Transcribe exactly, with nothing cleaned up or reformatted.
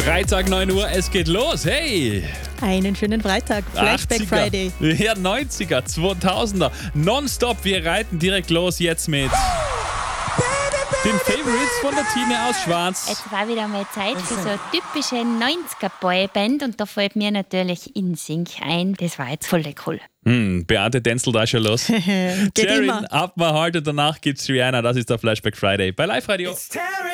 Freitag neun Uhr, es geht los. Hey! Einen schönen Freitag. Flashback achtziger. Friday. Ja, neunziger, zweitausender. Nonstop, wir reiten direkt los jetzt mit den Favorites von der Tine aus Schwarz. Jetzt war wieder mal Zeit für so eine typische neunziger-Boyband und da fällt mir natürlich InSync ein. Das war jetzt voll cool. Hm, Beate tänzelt da schon los. Geht Jarin, immer. Up My Heart und danach gibt's Rihanna. Das ist der Flashback Friday bei Live Radio.